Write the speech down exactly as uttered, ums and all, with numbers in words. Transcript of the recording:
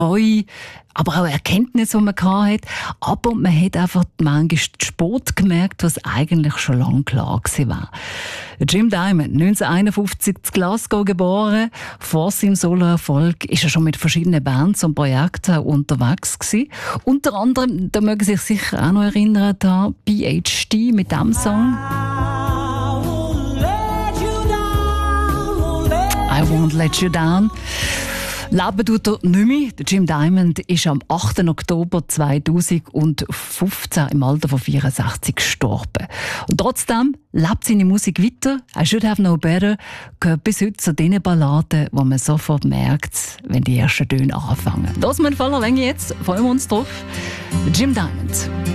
Freude, aber auch Erkenntnisse, die man hatte. Aber man hat einfach manchmal Sport gemerkt, was eigentlich schon lange klar war. Jim Diamond, neunzehnhunderteinundfünfzig in Glasgow geboren. Vor seinem Soloerfolg ist er schon mit verschiedenen Bands und Projekten unterwegs gewesen. Unter anderem, da mögen Sie sich sicher auch noch erinnern, an B H D mit diesem Song. I won't let you down. Leben tut er nicht mehr. Der Jim Diamond ist am achten Oktober zweitausendfünfzehn im Alter von vierundsechzig gestorben. Und trotzdem lebt seine Musik weiter. I Should Have Known Better gehört bis heute zu den Balladen, wo man sofort merkt, wenn die ersten Töne anfangen. Das ist mein Fall, jetzt freuen wir uns drauf. Jim Diamond.